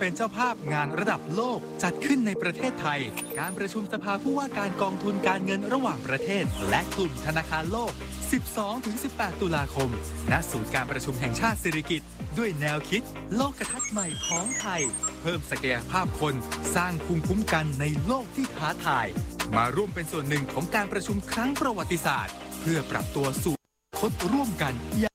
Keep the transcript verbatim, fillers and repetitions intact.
เป็นเจ้าภาพงานระดับโลกจัดขึ้นในประเทศไทยการประชุมสภาผู้ว่าการกองทุนการเงินระหว่างประเทศและกลุ่มธนาคารโลก สิบสองถึงสิบแปด ตุลาคม ณ ศูนย์การประชุมแห่งชาติสิริกิติ์ด้วยแนวคิดโลกทัศน์ใหม่ของไทยเพิ่มศักยภาพคนสร้างภูมิคุ้มกันในโลกที่ท้าทายมาร่วมเป็นส่วนหนึ่งของการประชุมครั้งประวัติศาสตร์เพื่อปรับตัวสู่อนาคตร่วมกัน